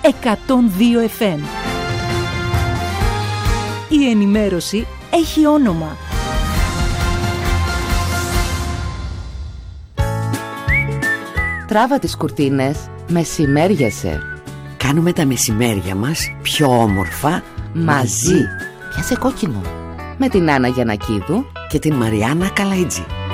102 FM. Η ενημέρωση έχει όνομα. Τράβα τις κουρτίνες, μεσημέριασε. Κάνουμε τα μεσημέρια μας πιο όμορφα Μαζί. Πιάσε κόκκινο. Με την Άννα Γιαννακίδου και την Μαριάννα Καλαϊτζή.